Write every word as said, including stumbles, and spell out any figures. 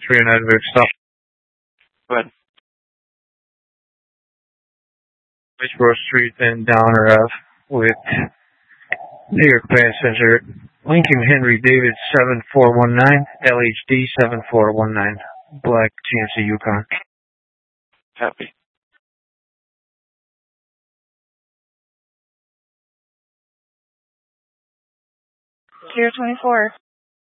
for United Wave stop. Go ahead. Rose Street and Downer Ave with New York passenger Lincoln Henry David seven four one nine, L H D seven four one nine, Black G M C Yukon. Copy. Pier twenty-four.